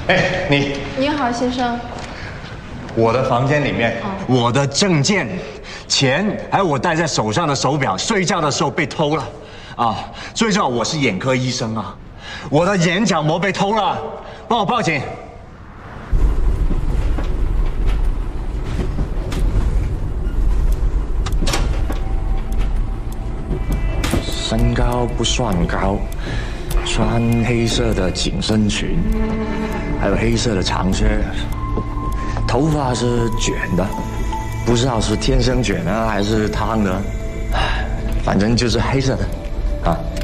哎，你。 你好，先生。 我的房间里面，我的证件、钱，还有我戴在手上的手表，睡觉的时候被偷了，啊！最重要，我是眼科医生啊，我的眼角膜被偷了，帮我报警。身高不算高，穿黑色的紧身裙，还有黑色的长靴。头发是卷的，不知道是天生卷呢还是烫的，反正就是黑色的，啊。